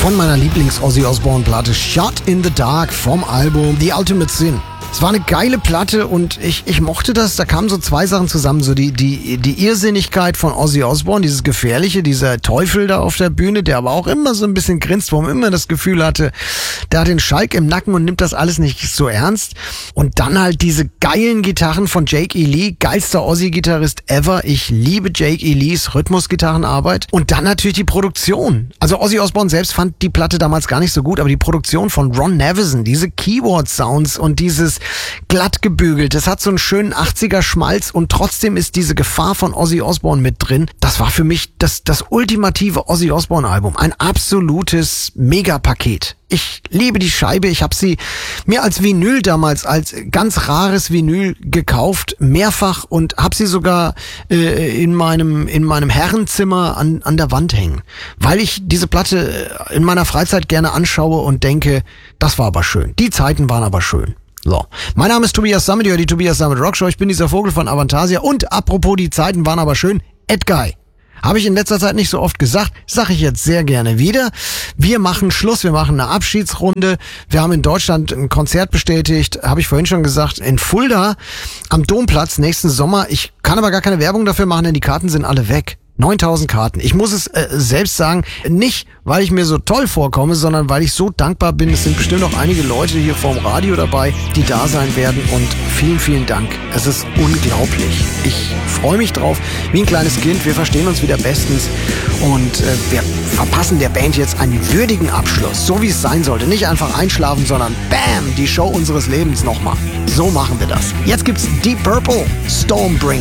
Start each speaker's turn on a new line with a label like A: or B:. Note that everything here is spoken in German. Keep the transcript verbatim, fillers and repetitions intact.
A: von meiner Lieblings-Ozzy Osbourne-Platte Shot in the Dark vom Album The Ultimate Sin. Es war eine geile Platte und ich, ich mochte das. Da kamen so zwei Sachen zusammen. So die, die, die Irrsinnigkeit von Ozzy Osbourne, dieses Gefährliche, dieser Teufel da auf der Bühne, der aber auch immer so ein bisschen grinst, wo man immer das Gefühl hatte, der hat den Schalk im Nacken und nimmt das alles nicht so ernst. Und dann halt diese geilen Gitarren von Jake E. Lee, geilster Ozzy-Gitarrist ever. Ich liebe Jake E. Lees Rhythmusgitarrenarbeit. Und dann natürlich die Produktion. Also Ozzy Osbourne selbst fand die Platte damals gar nicht so gut, aber die Produktion von Ron Nevison, diese Keyboard-Sounds und dieses glatt gebügelt. Das hat so einen schönen achtziger Schmalz und trotzdem ist diese Gefahr von Ozzy Osbourne mit drin. Das war für mich das, das ultimative Ozzy Osbourne Album. Ein absolutes Megapaket. Ich liebe die Scheibe. Ich habe sie mir als Vinyl damals, als ganz rares Vinyl gekauft, mehrfach und habe sie sogar äh, in meinem in meinem Herrenzimmer an, an der Wand hängen. Weil ich diese Platte in meiner Freizeit gerne anschaue und denke, das war aber schön. Die Zeiten waren aber schön. So, mein Name ist Tobias Sammet, ihr hört die Tobias Sammet Rockshow. Ich bin dieser Vogel von Avantasia und apropos die Zeiten waren aber schön, Edguy. Habe ich in letzter Zeit nicht so oft gesagt, sage ich jetzt sehr gerne wieder. Wir machen Schluss, wir machen eine Abschiedsrunde. Wir haben in Deutschland ein Konzert bestätigt, habe ich vorhin schon gesagt, in Fulda am Domplatz nächsten Sommer. Ich kann aber gar keine Werbung dafür machen, denn die Karten sind alle weg. neuntausend Karten. Ich muss es äh, selbst sagen, nicht weil ich mir so toll vorkomme, sondern weil ich so dankbar bin. Es sind bestimmt auch einige Leute hier vorm Radio dabei, die da sein werden und vielen, vielen Dank. Es ist unglaublich. Ich freue mich drauf, wie ein kleines Kind. Wir verstehen uns wieder bestens und äh, wir verpassen der Band jetzt einen würdigen Abschluss, so wie es sein sollte. Nicht einfach einschlafen, sondern BAM, die Show unseres Lebens nochmal. So machen wir das. Jetzt gibt's Deep Purple, Stormbringer.